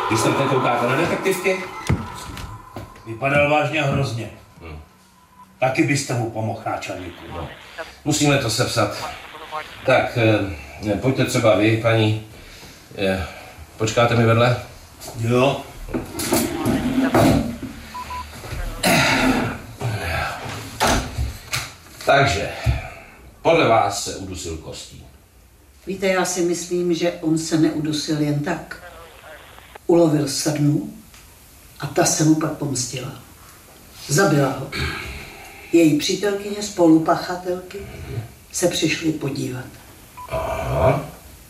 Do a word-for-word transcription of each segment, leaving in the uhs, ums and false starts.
Když tam koukáte na detektivky? Vypadal vážně hrozně. Hmm. Taky byste mu pomohl, náčelníku. No. Musíme to sepsat. Tak, eh, pojďte třeba vy, paní. Eh, počkáte mi vedle? Jo. Takže, podle vás se udusil kostí. Víte, já si myslím, že on se neudusil jen tak. Ulovil srnu a ta se mu pak pomstila. Zabila ho. Její přítelkyně, spolupachatelky se přišly podívat. Aha.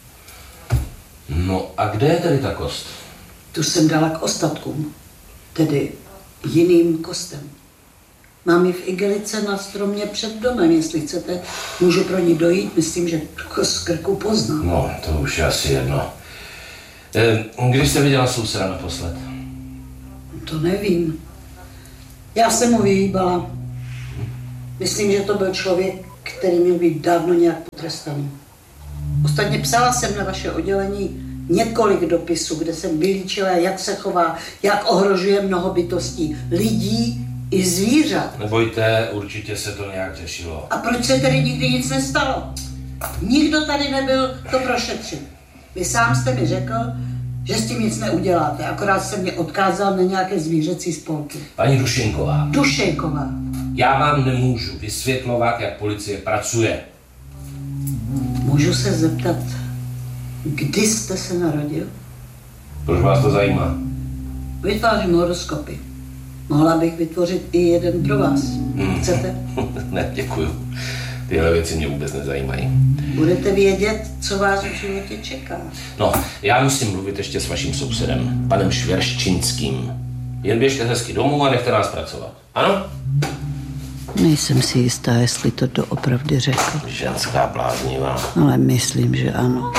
No a kde je tedy ta kost? Tu jsem dala k ostatkům, tedy jiným kostem. Mám ji v igelice na stromě před domem, jestli chcete, můžu pro ní dojít, myslím, že z krku poznám. No, to už je asi jedno. E, když jste viděla souseda naposled? To nevím. Já jsem mu vyhýbala. Myslím, že to byl člověk, který měl být dávno nějak potrestaný. Ostatně psala jsem na vaše oddělení několik dopisů, kde jsem vylíčila, jak se chová, jak ohrožuje mnoho bytostí, lidí i zvířat. Nebojte, určitě se to nějak řešilo. A proč se tedy nikdy nic nestalo? Nikdo tady nebyl to prošetřit. Vy sám jste mi řekl, že s tím nic neuděláte, akorát se mě odkázal na nějaké zvířecí spolky. Paní Dušenková. Dušenková. Já vám nemůžu vysvětlovat, jak policie pracuje. Můžu se zeptat, kdy jste se narodil? Proč vás to zajímá? Vytvářím horoskopy. Mohla bych vytvořit i jeden pro vás. Chcete? Ne, děkuju. Tyhle věci mě vůbec nezajímají. Budete vědět, co vás v životě čeká. No, já musím mluvit ještě s vaším sousedem, panem Švěrščínským. Jen běžte hezky domů a nechte nás pracovat. Ano? Nejsem si jistá, jestli to doopravdy řekl. Ženská bláznivá. Ale myslím, že ano.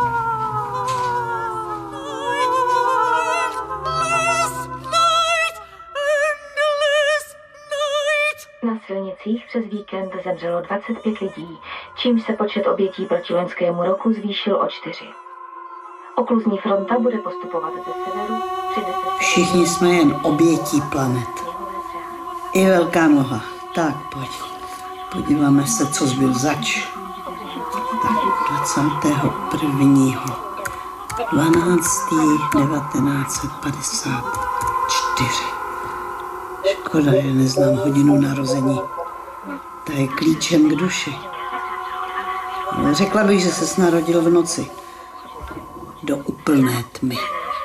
Na silnicích přes víkend zemřelo dvacet pět lidí, čímž se počet obětí proti loňskému roku zvýšil o čtyři. Okluzní fronta bude postupovat ze severu. Všichni jsme jen obětí planet. I velká noha. Tak, pojď. Podíváme se, co zbyl zač. Tak, dvacátého prvního dvanáctého devatenáct set padesát čtyři. Škoda, že neznám hodinu narození. Ta je klíčem k duši. Ale řekla bych, že ses narodil v noci. Do úplné tmy.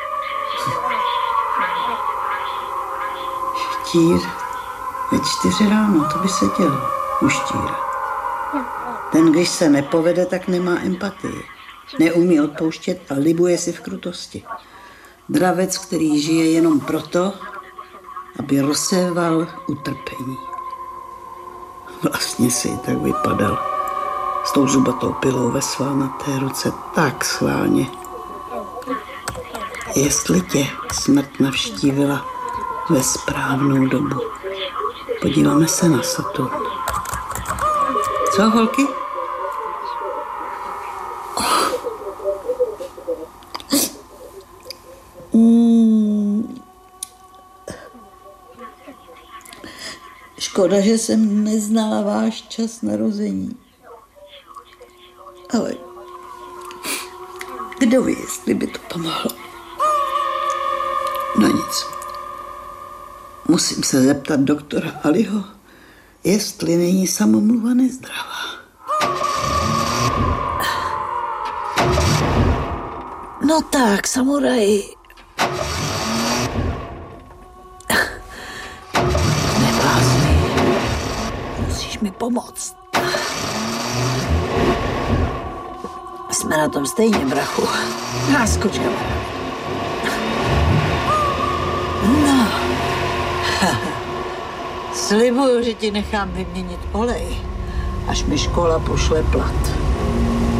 Štír ve čtyři ráno, to by se dělo u štíra. Ten, když se nepovede, tak nemá empatii. Neumí odpouštět a libuje si v krutosti. Dravec, který žije jenom proto, aby rozséval utrpení. Vlastně si tak vypadal s tou zubatou pilou ve svalnaté ruce tak schválně. Jestli tě smrt navštívila ve správnou dobu. Podíváme se na Saturn. Co, holky? Mm. Škoda, že jsem neznala váš čas narození. Ale kdo ví, jestli by to pomohlo. No nic. Musím se zeptat doktora Aliho, jestli není samomluva nezdravá. No tak, samuraji. Neblázni. Musíš mi pomoct. Jsme na tom stejně, brachu. Náskoč, kamarád. No. Slibuju, že ti nechám vyměnit olej, až mi škola pošle plat.